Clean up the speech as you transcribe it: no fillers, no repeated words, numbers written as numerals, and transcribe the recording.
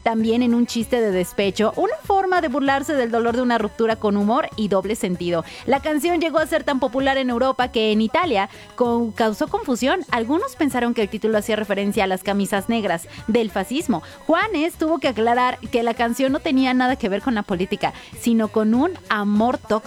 también en un chiste de despecho, una forma de burlarse del dolor de una ruptura con humor y doble sentido. La canción llegó a ser tan popular en Europa que en Italia causó confusión. Algunos pensaron que el título hacía referencia a las camisas negras del fascismo. Juanes tuvo que aclarar que la canción no tenía nada que ver con la política, sino con un amor tóxico